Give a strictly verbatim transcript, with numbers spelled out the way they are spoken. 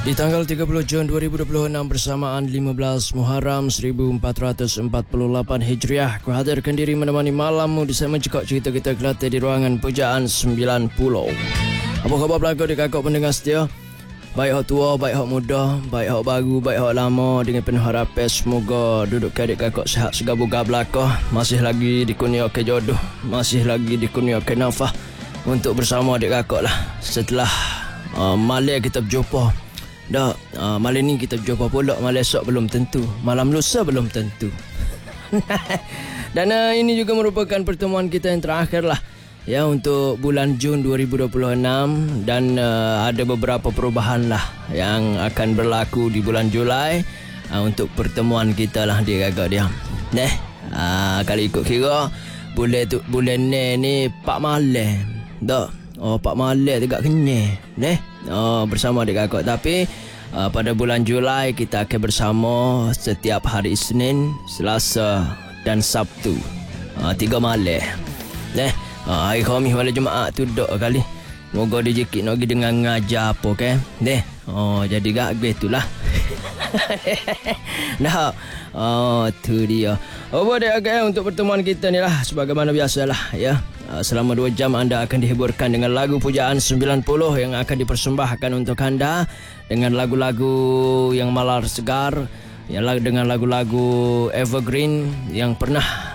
Di tanggal tiga puluh Jun dua ribu dua puluh enam bersamaan lima belas Muharram seribu empat ratus empat puluh lapan Hijriah, aku hadirkan diri menemani malammu di segmen Cekak Cerita Kita Kelate di ruangan Pujaan sembilan puluh. Apa khabar pelakon di kakak pendengar setia? Baik hak tua, baik hak muda, baik hak baru, baik hak lama, dengan penuh harapan semoga duduk adik kakak sehat segabung belakang, masih lagi dikurniakan jodoh, masih lagi dikurniakan nafas untuk bersama adik kakak lah setelah uh, malam kita berjumpa. Dah, uh, malam ni kita berjumpa pula, malam esok belum tentu, malam lusa belum tentu. Dan uh, ini juga merupakan pertemuan kita yang terakhir lah ya untuk bulan Jun dua ribu dua puluh enam, dan uh, ada beberapa perubahan lah yang akan berlaku di bulan Julai uh, untuk pertemuan kita lah dia agak dia. Neh, uh, kalau ikut kira bulan tu bulan ni ni Pak Malam. Dah. Oh, Pak Malam tegak kenyai. Neh. Oh, bersama adik kakak. Tapi uh, pada bulan Julai kita akan bersama setiap hari Isnin, Selasa dan Sabtu. Uh, tiga malam. Neh. Uh, hari Khamis malam Jumaat tu dok kali. Moga rezeki nak pergi dengan ngajar apa kan. Neh. Oh, jadi gak gitulah. Nah. Oh, tu dia. Oh, boleh agak untuk pertemuan kita ni lah sebagaimana biasalah ya. Selama dua jam anda akan dihiburkan dengan lagu Pujaan sembilan puluh yang akan dipersembahkan untuk anda dengan lagu-lagu yang malar segar, yang dengan lagu-lagu evergreen yang pernah